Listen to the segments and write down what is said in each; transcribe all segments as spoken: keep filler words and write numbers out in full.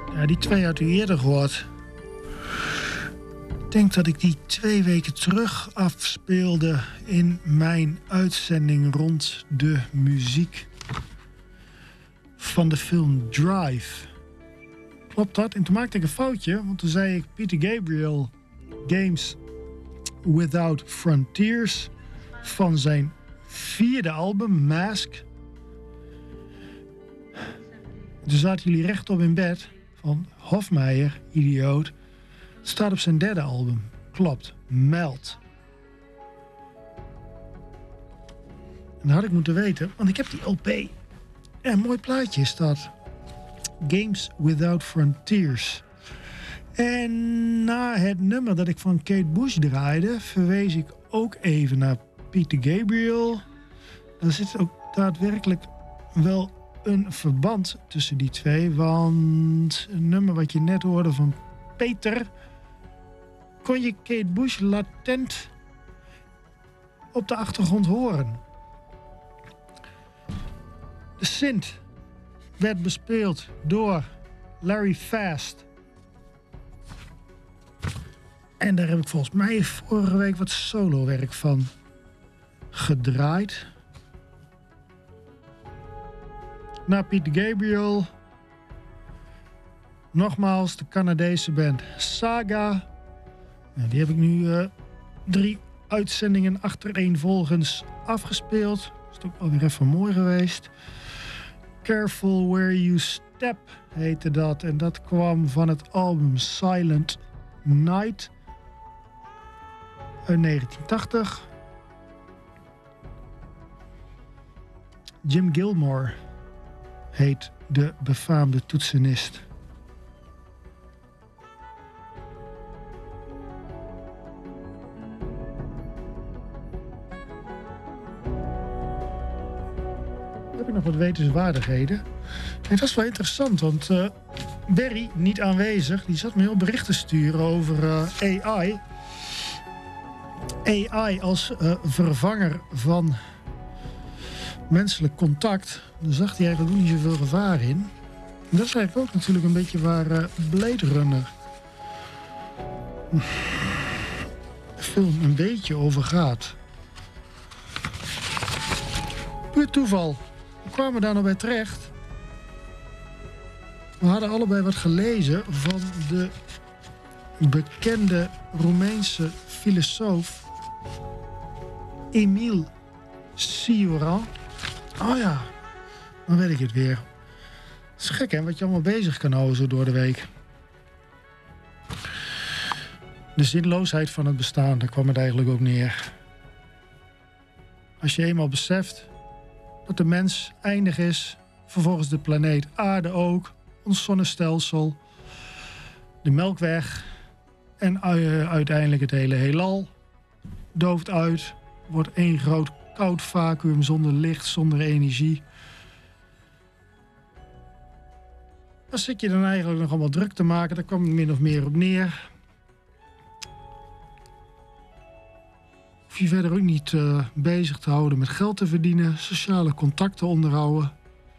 Ja, die twee had u eerder gehoord. Ik denk dat ik die twee weken terug afspeelde in mijn uitzending rond de muziek van de film Drive. Klopt dat? En toen maakte ik een foutje, want toen zei ik Peter Gabriel Games Without Frontiers van zijn vierde album Mask. Toen zaten jullie rechtop in bed van Hofmeijer, idioot. Het staat op zijn derde album. Klopt. Melt. En dat had ik moeten weten, want ik heb die L P. En een mooi plaatje is dat. Games Without Frontiers. En na het nummer dat ik van Kate Bush draaide, verwees ik ook even naar Peter Gabriel. Er zit ook daadwerkelijk wel een verband tussen die twee. Want een nummer wat je net hoorde van Peter, kon je Kate Bush latent op de achtergrond horen. De synth werd bespeeld door Larry Fast. En daar heb ik volgens mij vorige week wat solowerk van gedraaid. Na Peter Gabriel nogmaals de Canadese band Saga. Nou, die heb ik nu uh, drie uitzendingen achtereenvolgens afgespeeld. Dat is ook alweer even mooi geweest. Careful Where You Step heette dat. En dat kwam van het album Silent Night uit negentien tachtig. Jim Gilmore heet de befaamde toetsenist. Heb ik nog wat wetenswaardigheden? En dat is wel interessant, want uh, Barry, niet aanwezig, die zat me heel berichten sturen over uh, A I. A I als uh, vervanger van menselijk contact. Daar zag hij eigenlijk ook niet zoveel gevaar in. En dat is eigenlijk ook natuurlijk een beetje waar uh, Blade Runner de film een beetje over gaat. Puur toeval. We kwamen daar nog bij terecht. We hadden allebei wat gelezen van de bekende Roemeense filosoof Émile Cioran. Oh ja, dan weet ik het weer. Het is gek hè, wat je allemaal bezig kan houden zo door de week. De zinloosheid van het bestaan, daar kwam het eigenlijk ook neer. Als je eenmaal beseft dat de mens eindig is, vervolgens de planeet Aarde ook, ons zonnestelsel, de Melkweg en uiteindelijk het hele heelal dooft uit, wordt één groot koud vacuüm zonder licht, zonder energie. Dan zit je dan eigenlijk nog allemaal druk te maken, daar kwam het min of meer op neer. Hoef je verder ook niet uh, bezig te houden met geld te verdienen, sociale contacten onderhouden.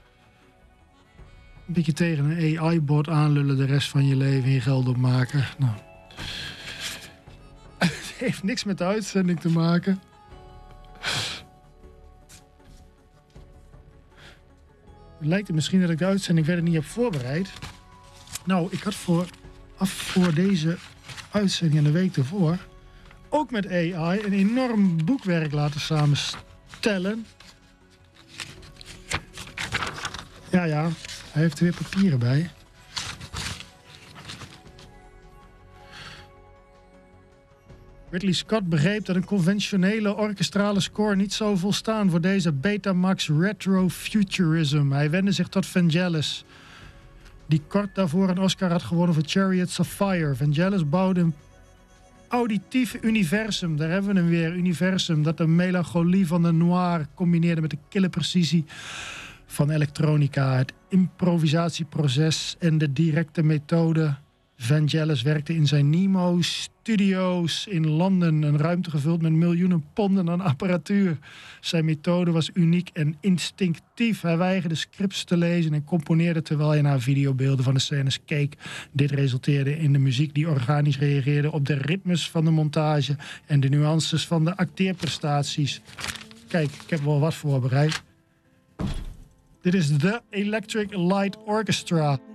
Een beetje tegen een A I-bot aanlullen de rest van je leven en je geld opmaken. Nou. Het heeft niks met de uitzending te maken. Het lijkt het misschien dat ik de uitzending verder niet heb voorbereid. Nou, ik had voor, af voor deze uitzending en de week ervoor ook met A I een enorm boekwerk laten samenstellen. Ja, ja, hij heeft er weer papieren bij. Ridley Scott begreep dat een conventionele orkestrale score niet zou volstaan voor deze Betamax Retrofuturism. Hij wendde zich tot Vangelis, die kort daarvoor een Oscar had gewonnen voor Chariots of Fire. Vangelis bouwde een auditief universum, daar hebben we hem weer, universum, dat de melancholie van de noir combineerde met de kille precisie van elektronica, het improvisatieproces en de directe methode Vangelis werkte in zijn Nemo Studios in Londen. Een ruimte gevuld met miljoenen ponden aan apparatuur. Zijn methode was uniek en instinctief. Hij weigerde scripts te lezen en componeerde terwijl hij naar videobeelden van de scènes keek. Dit resulteerde in de muziek die organisch reageerde op de ritmes van de montage en de nuances van de acteerprestaties. Kijk, ik heb wel wat voorbereid. Dit is The Electric Light Orchestra.